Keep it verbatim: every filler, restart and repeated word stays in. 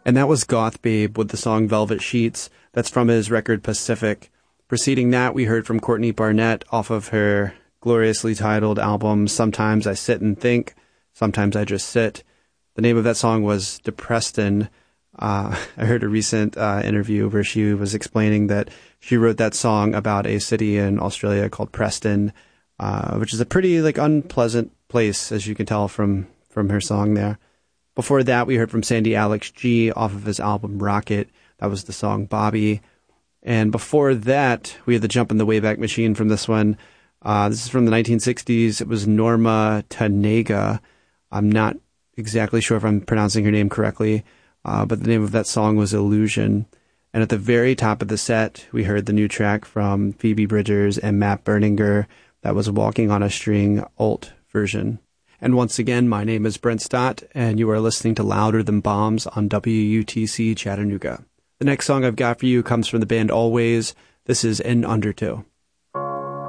And that was Goth Babe with the song Velvet Sheets. That's from his record Pacific. Preceding that, we heard from Courtney Barnett off of her gloriously titled album Sometimes I Sit and Think, Sometimes I Just Sit. The name of that song was Depreston. Uh, I heard a recent uh, interview where she was explaining that she wrote that song about a city in Australia called Preston, uh, which is a pretty like unpleasant place, as you can tell from, from her song there. Before that, we heard from Sandy Alex G off of his album Rocket. That was the song Bobby. And before that, we had the Jump in the Wayback Machine from this one. Uh, this is from the nineteen sixties. It was Norma Tanega. I'm not exactly sure if I'm pronouncing her name correctly, uh, but the name of that song was Illusion. And at the very top of the set, we heard the new track from Phoebe Bridgers and Matt Berninger. That was Walking on a String alt version. And once again, my name is Brent Stott, and you are listening to Louder Than Bombs on W U T C Chattanooga. The next song I've got for you comes from the band Always. This is In Undertow.